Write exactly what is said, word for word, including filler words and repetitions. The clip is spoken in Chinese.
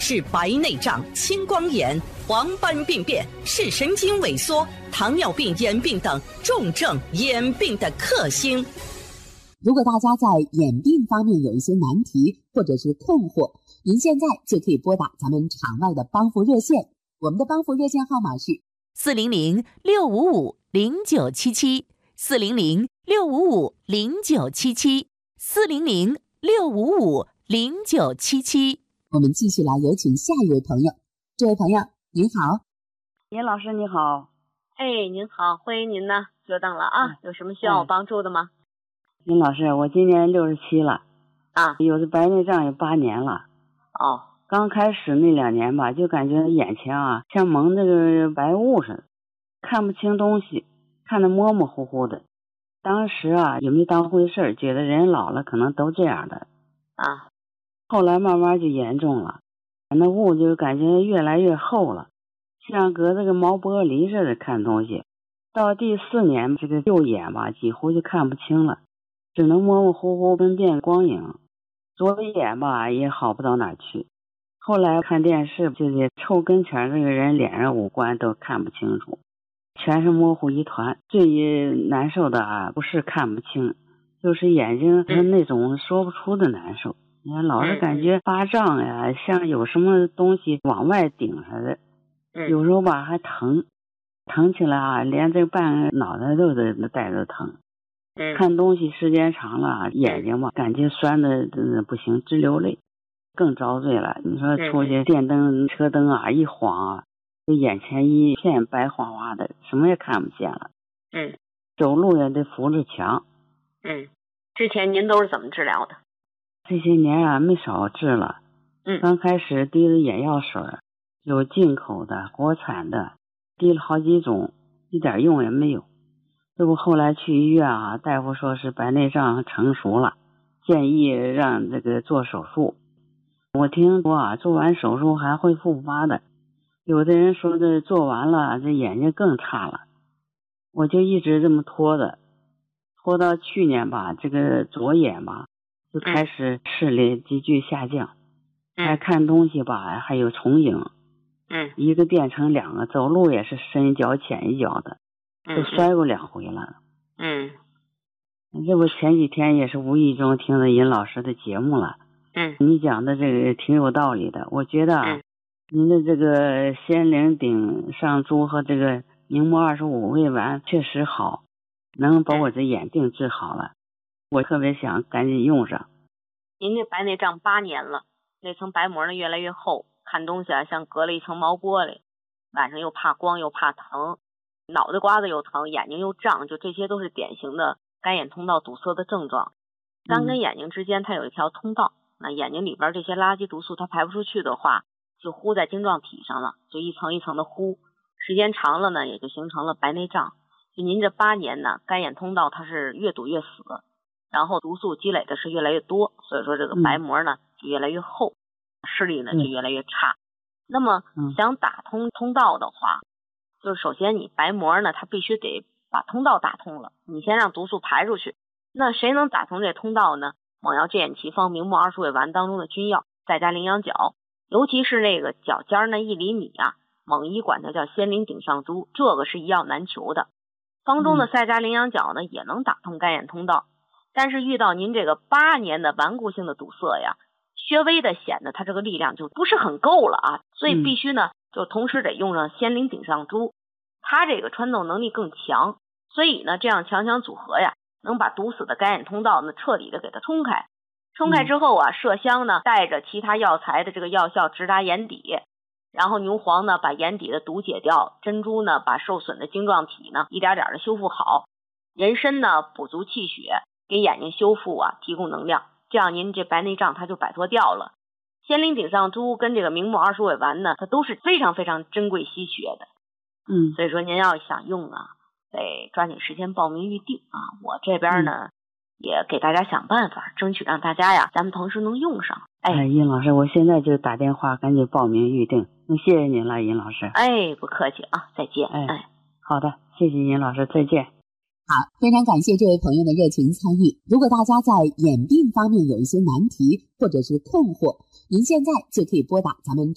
是白内障、青光眼、黄斑病变、视神经萎缩、糖尿病、眼病等重症眼病的克星。 如果大家在眼病方面有一些难题或者是困惑，您现在就可以拨打咱们场外的帮扶热线，我们的帮扶热线号码是四零零六五五零九七七，四零零六五五零九七七，四零零六五五零九七七。 我们继续来有请下一位朋友。这位朋友您好。 尹老师你好。 哎，您好，欢迎您呢，久等了啊，有什么需要我帮助的吗？ 尹老师，我今年六十七了啊， 有的白内障有八年了。 哦， 刚开始那两年吧，就感觉眼前啊像蒙这个白雾似的，看不清东西，看得模模糊糊的。当时啊也没当回事，觉得人老了可能都这样的啊。 后来慢慢就严重了，那雾就感觉越来越厚了，像隔这个毛玻璃似的看东西。到第四年，这个右眼吧几乎就看不清了，只能模模糊糊分辨光影。左眼吧也好不到哪去。后来看电视，就是凑跟前这个人脸上五官都看不清楚，全是模糊一团。最难受的啊不是看不清，就是眼睛是那种说不出的难受。你看老是感觉发胀呀，像有什么东西往外顶似的，有时候吧还疼，疼起来啊连这半个脑袋都得带着疼。看东西时间长了，眼睛吧感觉酸的不行，直流泪，更遭罪了。你说出去电灯车灯啊一晃啊，这眼前一片白花花的，什么也看不见了。 嗯， 走路也得扶着墙。 嗯，之前您都是怎么治疗的？ 这些年啊没少治了。 嗯， 刚开始滴了眼药水，有进口的国产的，滴了好几种，一点用也没有。这不后来去医院啊，大夫说是白内障成熟了，建议让这个做手术。我听说啊做完手术还会复发的，有的人说这做完了这眼睛更差了。我就一直这么拖的，拖到去年吧，这个左眼吧就开始视力急剧下降， 嗯、 还看东西吧还有重影， 嗯， 一个变成两个，走路也是深一脚浅一脚的，都摔过两回了。 嗯， 这不前几天也是无意中听了尹老师的节目了。 嗯， 你讲的这个挺有道理的，我觉得啊，嗯、您的这个仙灵顶上珠和这个明目二十五味丸确实好，能把我这眼病治好了。我特别想赶紧用上。 您这白内障八年了，那层白膜呢越来越厚，看东西啊像隔了一层毛玻璃，晚上又怕光又怕疼，脑袋瓜子又疼，眼睛又胀，就这些都是典型的干眼通道堵塞的症状。肝跟眼睛之间它有一条通道，嗯、那眼睛里边这些垃圾毒素它排不出去的话，就糊在晶状体上了，就一层一层的糊，时间长了呢也就形成了白内障。就您这八年呢，干眼通道它是越堵越死，然后毒素积累的是越来越多，所以说这个白膜呢、嗯、就越来越厚，视力呢就越来越差。那么想打通通道的话，就是首先你白膜呢它必须得把通道打通了，你先让毒素排出去。那谁能打通这通道呢？猛药健眼奇方明目二十味丸当中的君药再加羚羊角，尤其是那个角尖那一厘米啊，猛医管它叫仙灵顶上珠，这个是一药难求的。方中的赛加羚羊角呢也能打通干眼通道，但是遇到您这个八年的顽固性的堵塞呀，稍微的显得它这个力量就不是很够了啊，所以必须呢就同时得用上仙灵顶上珠，它这个穿透能力更强，所以呢这样强强组合呀，能把堵死的干眼通道呢彻底的给它冲开。冲开之后啊，麝香呢带着其他药材的这个药效直达眼底，然后牛黄呢把眼底的毒解掉，珍珠呢把受损的晶状体呢一点点的修复好，人参呢补足气血，给眼睛修复啊提供能量，这样您这白内障它就摆脱掉了。仙灵顶上珠跟这个明目二十味丸呢，它都是非常非常珍贵稀缺的。 嗯， 所以说您要想用啊，得抓紧时间报名预定啊。我这边呢、嗯、也给大家想办法，争取让大家呀咱们同时能用上。哎， 哎尹老师，我现在就打电话赶紧报名预定。那谢谢您了，尹老师。 哎，不客气啊，再见。 哎，哎好的，谢谢尹老师，再见。 好，非常感谢这位朋友的热情参与。如果大家在眼病方面有一些难题或者是困惑，您现在就可以拨打咱们